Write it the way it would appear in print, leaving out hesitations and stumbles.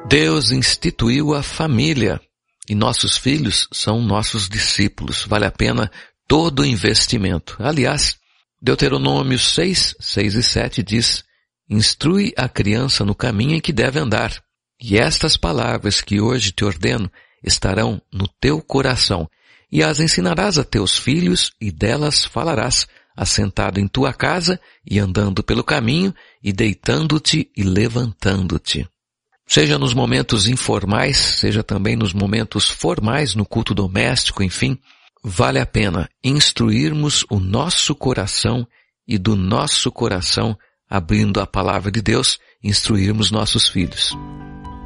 Deus instituiu a família e nossos filhos são nossos discípulos. Vale a pena todo o investimento. Aliás, Deuteronômio 6 e 7 diz: instrui a criança no caminho em que deve andar, e estas palavras que hoje te ordeno estarão no teu coração, e as ensinarás a teus filhos, e delas falarás, assentado em tua casa, e andando pelo caminho, e deitando-te e levantando-te. Seja nos momentos informais, seja também nos momentos formais, no culto doméstico, enfim, vale a pena instruirmos o nosso coração e do nosso coração, abrindo a palavra de Deus, instruirmos nossos filhos.